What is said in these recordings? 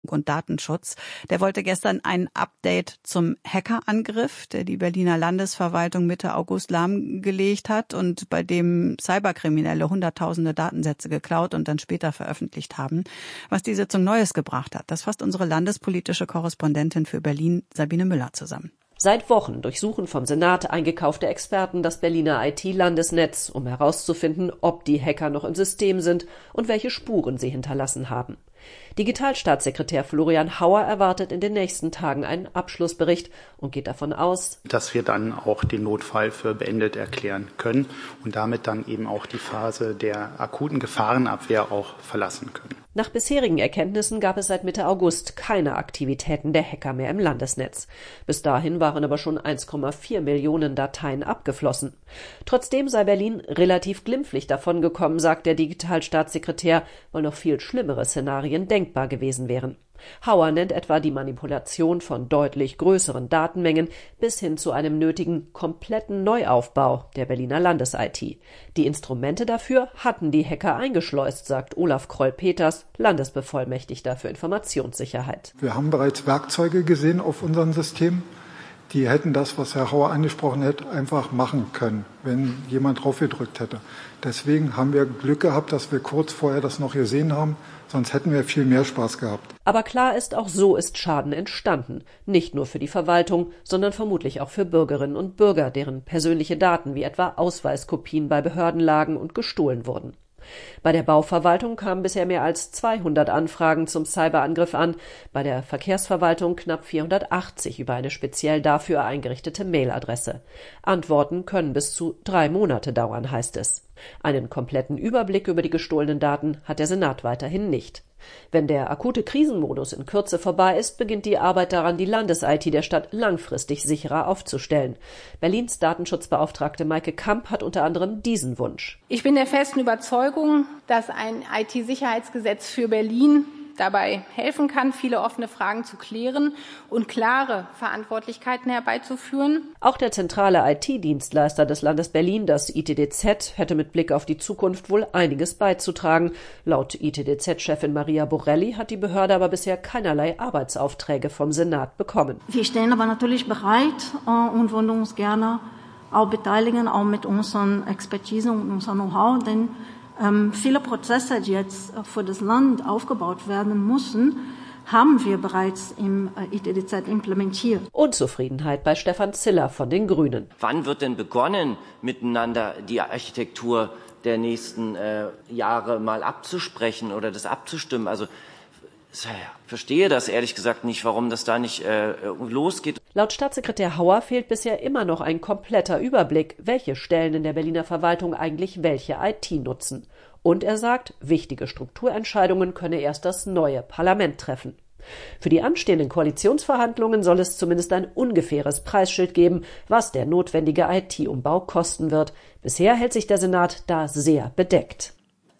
und Datenschutz. Der wollte gestern ein Update zum Hackerangriff, der die Berliner Landesverwaltung Mitte August lahmgelegt hat und bei dem Cyberkriminelle hunderttausende Datensätze geklaut und dann später veröffentlicht haben. Was die Sitzung Neues gebracht hat, das fasst unsere landespolitische Korrespondentin für Berlin, Sabine Müller, zusammen. Seit Wochen durchsuchen vom Senat eingekaufte Experten das Berliner IT-Landesnetz, um herauszufinden, ob die Hacker noch im System sind und welche Spuren sie hinterlassen haben. Digitalstaatssekretär Florian Hauer erwartet in den nächsten Tagen einen Abschlussbericht und geht davon aus, dass wir dann auch den Notfall für beendet erklären können und damit dann eben auch die Phase der akuten Gefahrenabwehr auch verlassen können. Nach bisherigen Erkenntnissen gab es seit Mitte August keine Aktivitäten der Hacker mehr im Landesnetz. Bis dahin waren aber schon 1,4 Millionen Dateien abgeflossen. Trotzdem sei Berlin relativ glimpflich davongekommen, sagt der Digitalstaatssekretär, weil noch viel schlimmere Szenarien denkbar gewesen wären. Hauer nennt etwa die Manipulation von deutlich größeren Datenmengen bis hin zu einem nötigen kompletten Neuaufbau der Berliner Landes-IT. Die Instrumente dafür hatten die Hacker eingeschleust, sagt Olaf Kroll-Peters, Landesbevollmächtigter für Informationssicherheit. Wir haben bereits Werkzeuge gesehen auf unserem System. Die hätten das, was Herr Hauer angesprochen hat, einfach machen können, wenn jemand drauf gedrückt hätte. Deswegen haben wir Glück gehabt, dass wir kurz vorher das noch gesehen haben. Sonst hätten wir viel mehr Spaß gehabt. Aber klar ist, auch so ist Schaden entstanden. Nicht nur für die Verwaltung, sondern vermutlich auch für Bürgerinnen und Bürger, deren persönliche Daten wie etwa Ausweiskopien bei Behörden lagen und gestohlen wurden. Bei der Bauverwaltung kamen bisher mehr als 200 Anfragen zum Cyberangriff an, bei der Verkehrsverwaltung knapp 480 über eine speziell dafür eingerichtete Mailadresse. Antworten können bis zu 3 Monate dauern, heißt es. Einen kompletten Überblick über die gestohlenen Daten hat der Senat weiterhin nicht. Wenn der akute Krisenmodus in Kürze vorbei ist, beginnt die Arbeit daran, die Landes-IT der Stadt langfristig sicherer aufzustellen. Berlins Datenschutzbeauftragte Maike Kamp hat unter anderem diesen Wunsch. Ich bin der festen Überzeugung, dass ein IT-Sicherheitsgesetz für Berlin dabei helfen kann, viele offene Fragen zu klären und klare Verantwortlichkeiten herbeizuführen. Auch der zentrale IT-Dienstleister des Landes Berlin, das ITDZ, hätte mit Blick auf die Zukunft wohl einiges beizutragen. Laut ITDZ-Chefin Maria Borelli hat die Behörde aber bisher keinerlei Arbeitsaufträge vom Senat bekommen. Wir stehen aber natürlich bereit und wollen uns gerne auch beteiligen, auch mit unserer Expertise und unserem Know-how, denn viele Prozesse, die jetzt für das Land aufgebaut werden müssen, haben wir bereits im ITDZ implementiert. Unzufriedenheit bei Stefan Ziller von den Grünen. Wann wird denn begonnen, miteinander die Architektur der nächsten Jahre mal abzusprechen oder das abzustimmen? Also ich verstehe das ehrlich gesagt nicht, warum das da nicht losgeht. Laut Staatssekretär Hauer fehlt bisher immer noch ein kompletter Überblick, welche Stellen in der Berliner Verwaltung eigentlich welche IT nutzen. Und er sagt, wichtige Strukturentscheidungen könne erst das neue Parlament treffen. Für die anstehenden Koalitionsverhandlungen soll es zumindest ein ungefähres Preisschild geben, was der notwendige IT-Umbau kosten wird. Bisher hält sich der Senat da sehr bedeckt.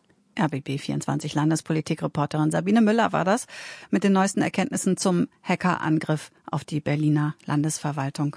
RBB24 Landespolitik-Reporterin Sabine Müller war das mit den neuesten Erkenntnissen zum Hackerangriff auf die Berliner Landesverwaltung.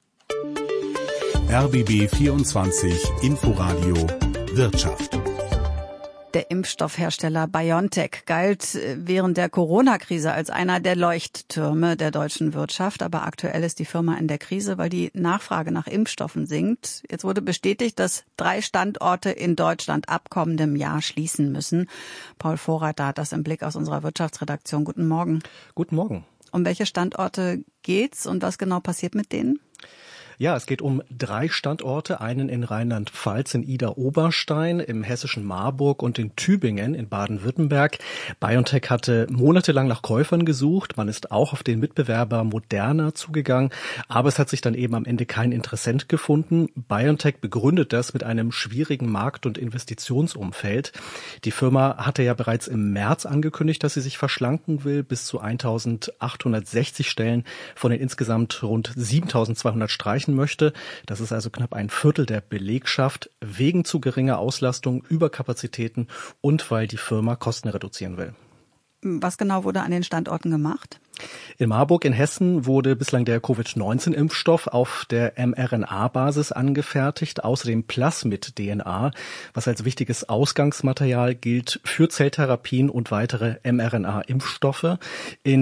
RBB24 Inforadio Wirtschaft. Der Impfstoffhersteller BioNTech galt während der Corona-Krise als einer der Leuchttürme der deutschen Wirtschaft. Aber aktuell ist die Firma in der Krise, weil die Nachfrage nach Impfstoffen sinkt. Jetzt wurde bestätigt, dass 3 Standorte in Deutschland ab kommendem Jahr schließen müssen. Paul Vorreiter hat das im Blick aus unserer Wirtschaftsredaktion. Guten Morgen. Guten Morgen. Um welche Standorte geht's und was genau passiert mit denen? Ja, es geht um 3 Standorte, einen in Rheinland-Pfalz in Idar-Oberstein, im hessischen Marburg und in Tübingen in Baden-Württemberg. BioNTech hatte monatelang nach Käufern gesucht. Man ist auch auf den Mitbewerber Moderna zugegangen, aber es hat sich dann eben am Ende kein Interessent gefunden. BioNTech begründet das mit einem schwierigen Markt- und Investitionsumfeld. Die Firma hatte ja bereits im März angekündigt, dass sie sich verschlanken will, bis zu 1.860 Stellen von den insgesamt rund 7.200 streichen möchte. Das ist also knapp ein Viertel der Belegschaft wegen zu geringer Auslastung, Überkapazitäten und weil die Firma Kosten reduzieren will. Was genau wurde an den Standorten gemacht? In Marburg in Hessen wurde bislang der Covid-19-Impfstoff auf der mRNA-Basis angefertigt, außerdem Plasmid-DNA, was als wichtiges Ausgangsmaterial gilt für Zelltherapien und weitere mRNA-Impfstoffe. In